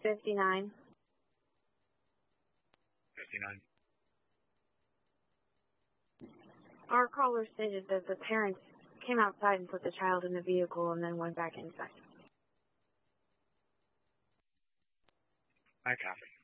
59. 59. Our caller stated that the parents came outside and put the child in the vehicle and then went back inside. I copy.